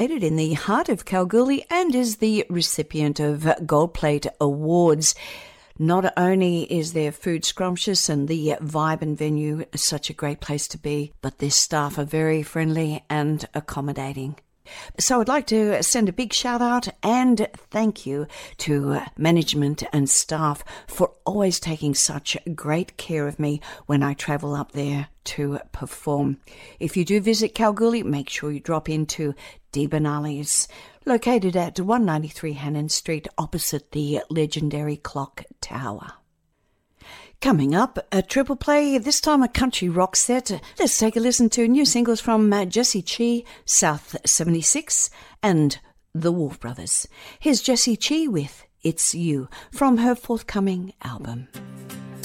located in the heart of Kalgoorlie and is the recipient of Gold Plate Awards. Not only is their food scrumptious and the vibrant venue such a great place to be, but their staff are very friendly and accommodating. So I'd like to send a big shout out and thank you to management and staff for always taking such great care of me when I travel up there to perform. If you do visit Kalgoorlie, make sure you drop into Dee Benali's, located at 193 Hannon Street opposite the legendary Clock Tower. Coming up, a triple play, this time a country rock set. Let's take a listen to new singles from Jessie Chi, South 76, and the Wolf Brothers. Here's Jessie Chi with It's You from her forthcoming album.